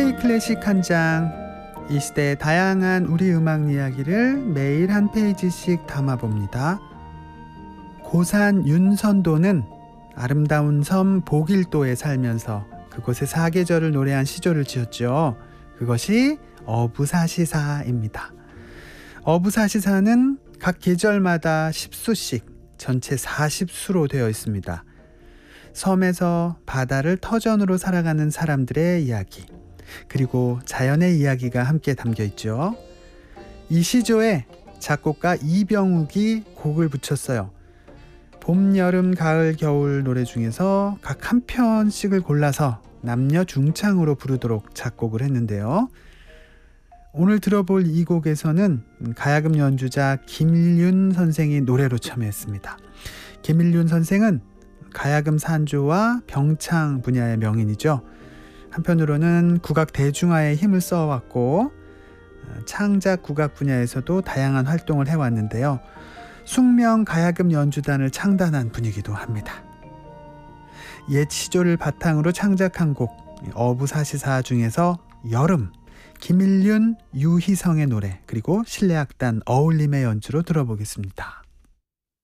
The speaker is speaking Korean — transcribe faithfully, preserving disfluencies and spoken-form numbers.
K클래식 한 장, 이 시대의 다양한 우리 음악 이야기를 매일 한 페이지씩 담아봅니다. 고산 윤선도는 아름다운 섬 보길도에 살면서 그곳의 사계절을 노래한 시조를 지었죠. 그것이 어부사시사입니다. 어부사시사는 각 계절마다 십 수씩 전체 사십 수로 되어 있습니다. 섬에서 바다를 터전으로 살아가는 사람들의 이야기, 그리고 자연의 이야기가 함께 담겨 있죠. 이 시조에 작곡가 이병욱이 곡을 붙였어요. 봄, 여름, 가을, 겨울 노래 중에서 각 한 편씩을 골라서 남녀 중창으로 부르도록 작곡을 했는데요. 오늘 들어볼 이 곡에서는 가야금 연주자 김일륜 선생이 노래로 참여했습니다. 김일륜 선생은 가야금 산조와 병창 분야의 명인이죠. 한편으로는 국악 대중화에 힘을 써왔고 창작 국악 분야에서도 다양한 활동을 해왔는데요. 숙명 가야금 연주단을 창단한 분이기도 합니다. 옛 시조를 바탕으로 창작한 곡 어부사시사 중에서 여름, 김일륜, 유희성의 노래, 그리고 실내악단 어울림의 연주로 들어보겠습니다.